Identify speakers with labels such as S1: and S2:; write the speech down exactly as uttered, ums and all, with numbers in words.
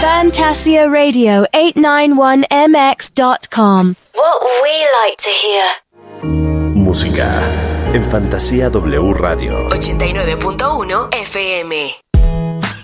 S1: Fantasia Radio eight ninety-one M X dot com.
S2: What we like to hear.
S3: Música en Fantasía W Radio
S2: ochenta y nueve punto uno F M.